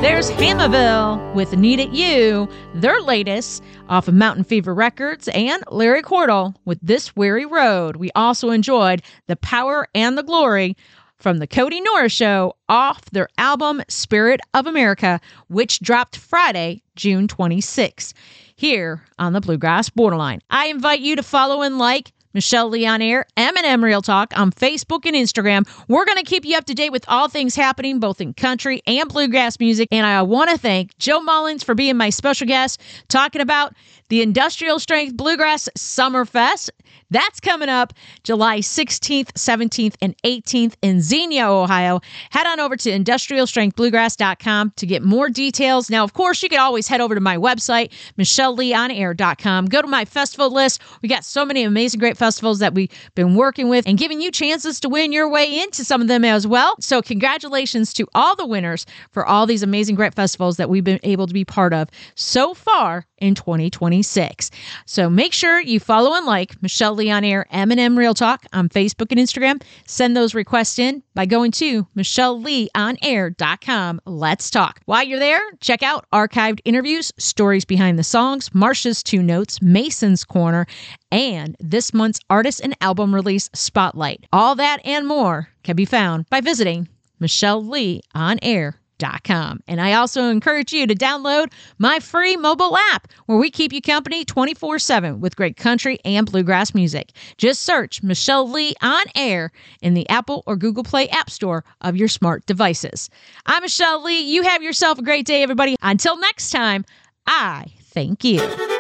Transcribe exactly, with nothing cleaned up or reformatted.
There's Hammerville with Need It You, their latest off of Mountain Fever Records, and Larry Cordell with This Weary Road. We also enjoyed The Power and the Glory from the Cody Norris Show off their album Spirit of America, which dropped Friday, June twenty-sixth, here on the Bluegrass Borderline. I invite you to follow and like Michelle Lee on Air, M and M Real Talk on Facebook and Instagram. We're going to keep you up to date with all things happening both in country and bluegrass music. And I want to thank Joe Mullins for being my special guest, talking about the Industrial Strength Bluegrass Summerfest. That's coming up July sixteenth, seventeenth, and eighteenth in Xenia, Ohio. Head on over to industrial strength bluegrass dot com to get more details. Now, of course, you can always head over to my website, michelle lee on air dot com. Go to my festival list. We got so many amazing, great festivals that we've been working with and giving you chances to win your way into some of them as well. So congratulations to all the winners for all these amazing, great festivals that we've been able to be part of so far in twenty twenty-six. So make sure you follow and like Michelle Lee on Air, M and M Real Talk on Facebook and Instagram. Send those requests in by going to michelle lee on air dot com. Let's talk. While you're there, check out archived interviews, stories behind the songs, Marcia's Two Notes, Mason's Corner, and this month's artist and album release spotlight. All that and more can be found by visiting michelle lee on air dot com. And I also encourage you to download my free mobile app where we keep you company twenty-four seven with great country and bluegrass music. Just search Michelle Lee on Air in the Apple or Google Play App Store of your smart devices. I'm Michelle Lee. You have yourself a great day, everybody. Until next time, I thank you.